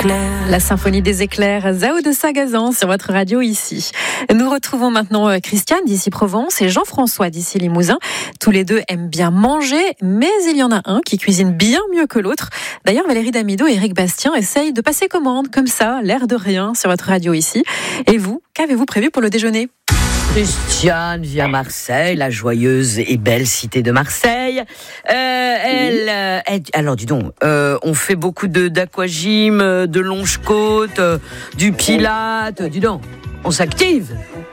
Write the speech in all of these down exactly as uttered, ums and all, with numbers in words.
éclairs. La symphonie des éclairs, Zao de Sagazan sur votre radio ici. Nous retrouvons maintenant Christiane d'ici Provence et Jean-François d'ici Limousin. Tous les deux aiment bien manger, mais il y en a un qui cuisine bien mieux que l'autre. D'ailleurs, Valérie Damido et Éric Bastien essayent de passer commande comme ça, l'air de rien, sur votre radio ici. Et vous, qu'avez-vous prévu pour le déjeuner ? Christiane vit à Marseille, la joyeuse et belle cité de Marseille. Euh, elle, euh, elle, alors dis donc, euh, on fait beaucoup de d'aquagym, de longe-côte, euh, du pilate. Dis donc, on s'active.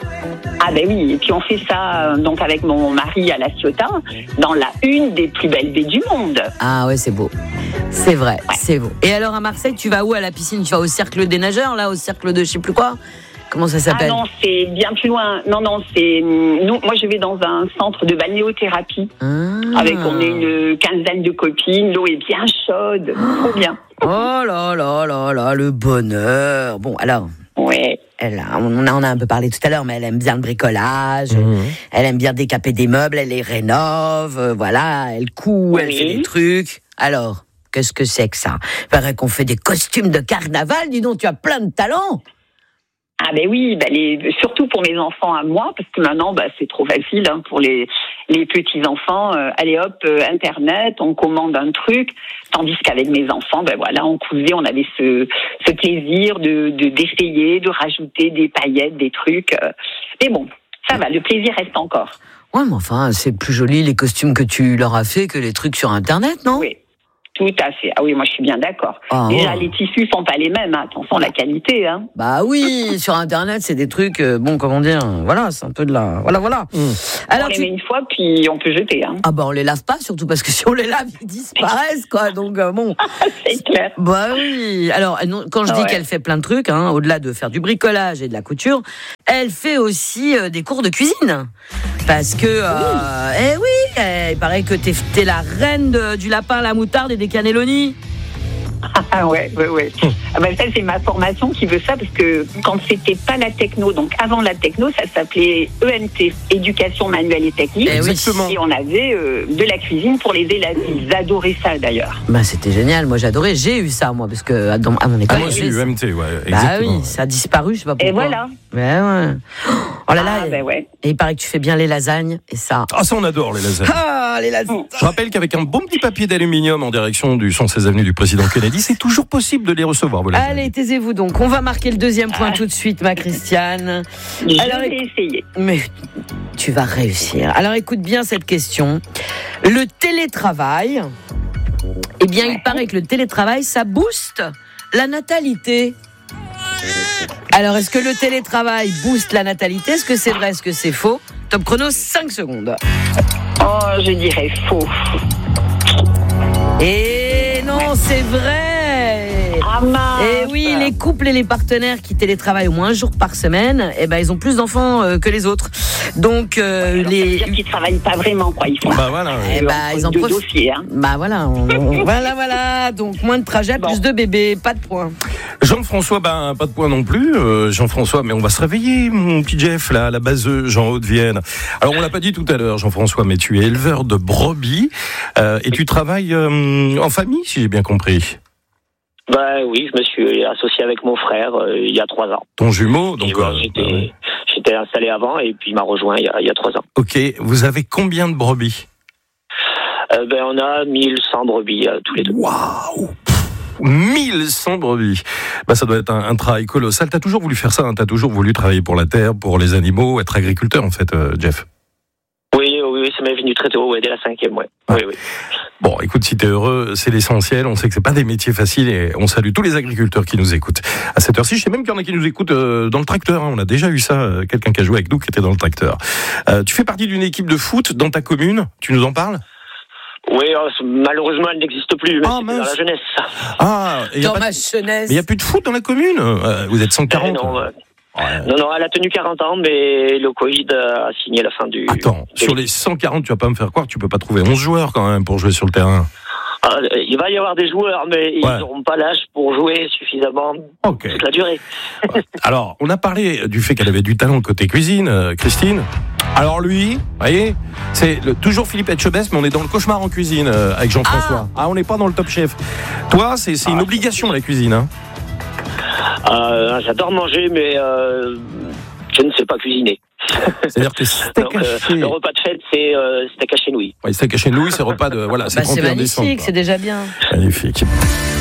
Ah ben oui, et puis on fait ça donc avec mon mari à La Ciotat, dans la une des plus belles baies du monde. Ah ouais, c'est beau. C'est vrai, ouais. C'est beau. Et alors à Marseille, tu vas où à la piscine ? Tu vas au cercle des nageurs, là, au cercle de je sais plus quoi ? Comment ça s'appelle ? Ah non, c'est bien plus loin. Non, non, c'est... Nous, moi, je vais dans un centre de balnéothérapie. Ah. Avec, on est une quinzaine de copines. L'eau est bien chaude. Trop bien. Oh là là là là, le bonheur. Bon, alors... Ouais. Elle a, on, a, on a un peu parlé tout à l'heure, mais elle aime bien le bricolage. Mmh. Elle aime bien décaper des meubles. Elle les rénove. Euh, voilà, elle coud, oui. Elle fait des trucs. Alors, qu'est-ce que c'est que ça ? Il paraît qu'on fait des costumes de carnaval. Dis donc, tu as plein de talents. Ah ben oui, ben les, surtout pour mes enfants à moi, parce que maintenant ben, c'est trop facile hein, pour les, les petits-enfants. Euh, allez hop, euh, Internet, on commande un truc, tandis qu'avec mes enfants, ben voilà, on cousait, on avait ce, ce plaisir de, de, d'essayer, de rajouter des paillettes, des trucs. Euh, mais bon, ça va, le plaisir reste encore. Ouais, mais enfin, c'est plus joli les costumes que tu leur as fait que les trucs sur Internet, non ? Oui. Tout à fait. Ah oui, moi je suis bien d'accord. Ah, Déjà, oh. les tissus sont pas les mêmes. Hein. Attention, la qualité. Hein. Bah oui, sur Internet, c'est des trucs, euh, bon, comment dire, voilà, c'est un peu de la... Voilà, voilà. Mmh. Alors, on les tu... met une fois, puis on peut jeter. Hein. Ah bah on les lave pas, surtout parce que si on les lave, ils disparaissent, quoi. Donc euh, bon... c'est clair. Bah oui. Alors, quand je dis ouais. qu'elle fait plein de trucs, hein, au-delà de faire du bricolage et de la couture, elle fait aussi euh, des cours de cuisine. Parce que, euh, oui. eh oui, eh, il paraît que t'es, t'es la reine de, du lapin à la moutarde et des cannelloni. Ah ouais, ouais, ouais. Ah ben ça, c'est ma formation qui veut ça, parce que quand c'était pas la techno, donc avant la techno, ça s'appelait E M T, Éducation Manuelle et Technique. Eh Exactement. Et on avait euh, de la cuisine pour les élèves. Ils adoraient ça, d'ailleurs. Bah, c'était génial. Moi, j'adorais. J'ai eu ça, moi, parce que dans, à mon école. Ah, moi aussi, E M T, ouais. Bah exactement. Oui, ça a disparu, je sais pas pourquoi. Et voilà. Ouais, ouais. Oh là là. Ah, ben ouais. Et il paraît que tu fais bien les lasagnes, et ça. Ah, ça, on adore les lasagnes. Ah, les lasagnes. Je rappelle qu'avec un bon petit papier d'aluminium en direction du cent seize avenue du Président Kennedy, c'est toujours possible de les recevoir. Voilà. Allez, taisez-vous donc. On va marquer le deuxième point ah. tout de suite, ma Christiane. Je Alors, vais essayer. Mais tu vas réussir. Alors, écoute bien cette question. Le télétravail, eh bien, ouais. il paraît que le télétravail, ça booste la natalité. Alors, est-ce que le télétravail booste la natalité ? Est-ce que c'est vrai ? Est-ce que c'est faux ? Top chrono, cinq secondes. Oh, je dirais faux. Et non, c'est vrai. Ah mince. Et oui, les couples et les partenaires qui télétravaillent au moins un jour par semaine, eh ben ils ont plus d'enfants euh, que les autres. Donc euh, Alors, les ça veut dire qu'ils travaillent pas vraiment, quoi. Ils font. Bah voilà. Eh ben ils en profitent. Dossiers, hein. Bah voilà, on, on, voilà, voilà. Donc moins de trajets, bon. Plus de bébés, pas de points. Jean-François, ben pas de points non plus. Euh, Jean-François, mais on va se réveiller, mon petit Jeff, là, à la Bazeux, Jean Haute-Vienne. Alors on l'a pas dit tout à l'heure, Jean-François, mais tu es éleveur de brebis euh, et tu travailles euh, en famille, si j'ai bien compris. Bah oui, je me suis associé avec mon frère euh, il y a trois ans. Ton jumeau, donc. Euh, j'étais, bah ouais. j'étais installé avant et puis il m'a rejoint il y a, il y a trois ans. Ok, vous avez combien de brebis ? euh, Ben on a mille cent brebis euh, tous les deux. Waouh ! mille cent brebis. Bah, ça doit être un, un travail colossal. T'as toujours voulu faire ça, hein ? T'as toujours voulu travailler pour la terre, pour les animaux, être agriculteur en fait, euh, Jeff. Oui, oui, oui, ça m'est venu très tôt, ouais, dès la cinquième, ouais. Ah. Oui, oui. Bon, écoute, si t'es heureux, c'est l'essentiel. On sait que c'est pas des métiers faciles et on salue tous les agriculteurs qui nous écoutent. À cette heure-ci, je sais même qu'il y en a qui nous écoutent euh, dans le tracteur. Hein. On a déjà eu ça, euh, quelqu'un qui a joué avec nous qui était dans le tracteur. Euh, tu fais partie d'une équipe de foot dans ta commune. Tu nous en parles ? Oui, oh, malheureusement, elle n'existe plus, mais ah, c'était dans la jeunesse. Ah, dans ma jeunesse. Mais il n'y a plus de foot dans la commune. euh, Vous êtes cent quarante. Eh non, euh... Ouais. Non, non, elle a tenu quarante ans, mais le Covid a signé la fin du... Attends, sur les cent quarante, tu vas pas me faire croire que tu peux pas trouver onze joueurs quand même pour jouer sur le terrain. Ah, il va y avoir des joueurs, mais ils n'auront ouais. pas l'âge pour jouer suffisamment okay. toute la durée. Alors, on a parlé du fait qu'elle avait du talent côté cuisine, euh, Christine. Alors lui, vous voyez, c'est le, toujours Philippe Etchebest, mais on est dans le cauchemar en cuisine euh, avec Jean-François. Ah, ah on n'est pas dans le Top Chef. Toi, c'est, c'est ah, une obligation la cuisine, hein. euh, J'adore manger, mais euh, je ne sais pas cuisiner. C'est-à-dire que steak Donc, euh, haché... le repas de fête, c'est euh, steak haché nouilles. Oui, steak haché nouilles, c'est repas de... Voilà, c'est Bah, c'est magnifique, c'est déjà bien. Magnifique.